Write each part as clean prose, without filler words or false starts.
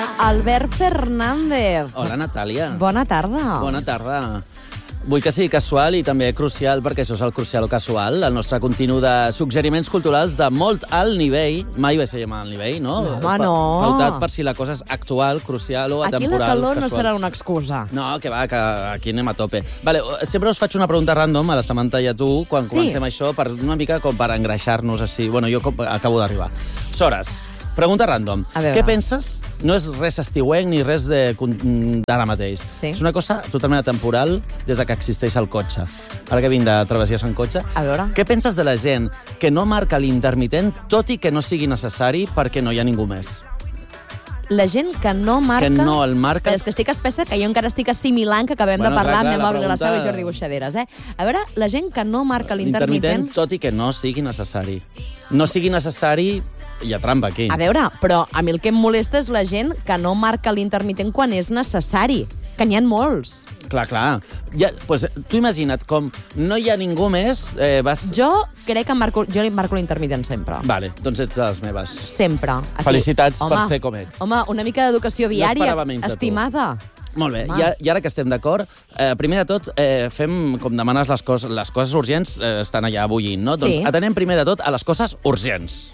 Albert Fernández. Hola, Natàlia. Bona tarda. Bona tarda. Vull que sigui casual i també crucial, perquè això és el Crucial o Casual, el nostre continu de suggeriments culturals de molt alt nivell. Mai va ser alt nivell, no? Home, no. Pautat per si la cosa és actual, crucial o atemporal. Aquí la calor no casual. serà una excusa. No, que va, que aquí anem a tope. Vale, sempre us faig una pregunta random a la Samantha i a tu, quan comencem això, per una mica com per engreixar-nos així. Bueno, jo acabo d'arribar. Sores, pregunta random. Què penses? No és res estiuenc ni res d'ara mateix. Sí. És una cosa totalment atemporal des de que existeix el cotxe. Ara que vinc de travessies en cotxe. A veure. Què penses de la gent que no marca l'intermitent, tot i que no sigui necessari perquè no hi ha ningú més? La gent que no marca... Que no el marca... Però és que estic espessa, que jo encara estic assimilant que acabem de parlar amb Emma Vilaseca i Jordi Buixaderes. A veure, la gent que no marca l'intermitent... Tot i que no sigui necessari. No sigui necessari... Hi ha trampa aquí. A veure, però a mi el que em molesta és la gent que no marca l'intermitent quan és necessari, que n'hi ha molts. Clar. Ja, pues, tu imagina't com no hi ha ningú més... Jo crec que jo li marco l'intermitent sempre. Vale, doncs ets de les meves. Sempre. Aquí. Felicitats per ser com ets. Home, una mica d'educació viària, estimada. Molt bé, i ara que estem d'acord, primer de tot, fem com demanes les coses urgents, estan allà bullint, no? Doncs atenem primer de tot a les coses urgents.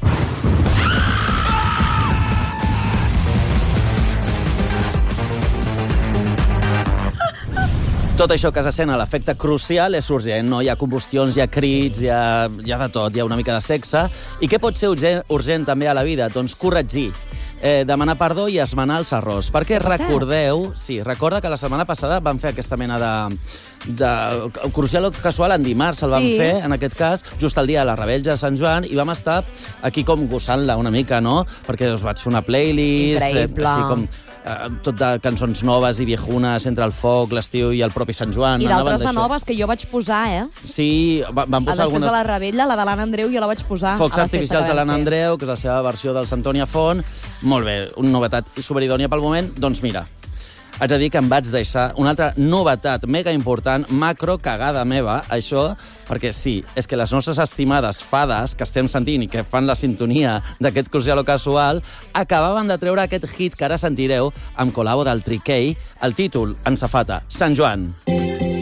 Tot això que se sent a l'efecte crucial és urgent, no? Hi ha combustions, hi ha crits, hi ha de tot, hi ha una mica de sexe. I què pot ser urgent també a la vida? Doncs corregir, demanar perdó i esmenar els errors. Perquè recorda que la setmana passada vam fer aquesta mena de Crucial o Casual en dimarts, el vam fer, en aquest cas, just el dia de la Revetlla de Sant Joan, i vam estar aquí com gossant-la una mica, no? Perquè us vaig fer una playlist... Increïble. Així com tot de cançons noves i viejunes entre el foc, l'estiu i el propi Sant Joan. I d'altres de noves que jo vaig posar, Sí, vam posar algunes... Després de la Revetlla, la de l'Anna Andreu, jo la vaig posar. Focs artificials de l'Anna Andreu, que és la seva versió del Sant Antoni Font. Molt bé, una novetat superidònia pel moment. Doncs mira, haig de dir que em vaig deixar una altra novetat mega important, macro cagada meva, això, perquè sí, és que les nostres estimades fades que estem sentint i que fan la sintonia d'aquest Crucial o Casual acabaven de treure aquest hit que ara sentireu amb col·labo del Triquei, el títol, en safata, Sant Joan.